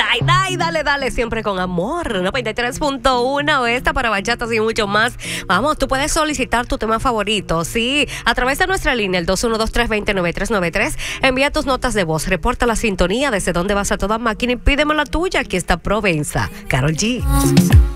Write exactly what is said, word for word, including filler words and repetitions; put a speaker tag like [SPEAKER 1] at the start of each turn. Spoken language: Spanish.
[SPEAKER 1] Ay, ay, dale, dale, siempre con amor. noventa y tres punto uno, esta para bachatas y mucho más. Vamos, tú puedes solicitar tu tema favorito, sí, a través de nuestra línea, el dos uno dos tres dos cero nueve tres nueve tres. Envía tus notas de voz, reporta la sintonía, desde dónde vas a toda máquina y pídeme la tuya. Aquí está Provenza, Karol G.